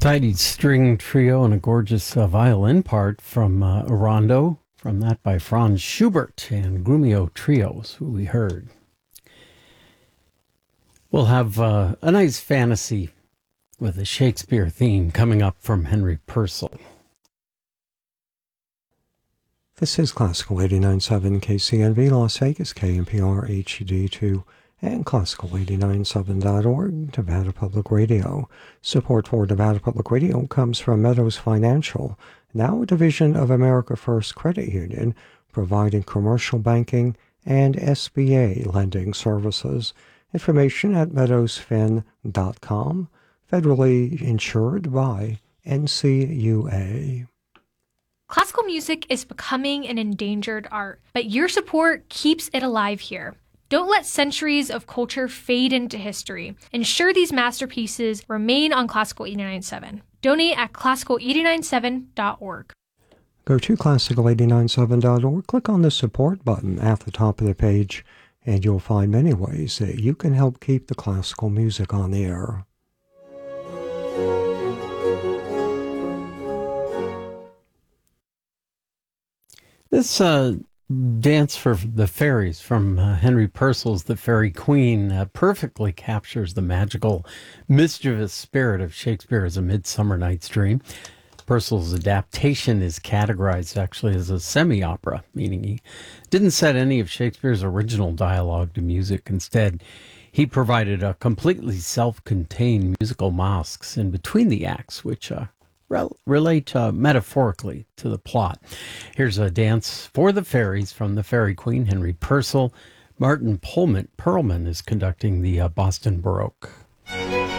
Tidy string trio and a gorgeous violin part from Rondo, from that by Franz Schubert and Grumio Trios, who we heard. We'll have a nice fantasy with a Shakespeare theme coming up from Henry Purcell. This is Classical 89.7 KCNV Las Vegas, KNPR HD2, and Classical897.org, Nevada Public Radio. Support for Nevada Public Radio comes from Meadows Financial, now a division of America First Credit Union, providing commercial banking and SBA lending services. Information at meadowsfin.com, federally insured by NCUA. Classical music is becoming an endangered art, but your support keeps it alive here. Don't let centuries of culture fade into history. Ensure these masterpieces remain on Classical 89.7. Donate at classical897.org. Go to classical897.org, click on the support button at the top of the page, and you'll find many ways that you can help keep the classical music on the air. This dance for the fairies from Henry Purcell's The Fairy Queen perfectly captures the magical, mischievous spirit of Shakespeare as A Midsummer Night's Dream. Purcell's adaptation is categorized actually as a semi-opera, meaning he didn't set any of Shakespeare's original dialogue to music. Instead, he provided a completely self-contained musical masques in between the acts, which relate metaphorically to the plot. Here's a dance for the fairies from The Fairy Queen, Henry Purcell. Martin Perlman is conducting the Boston Baroque.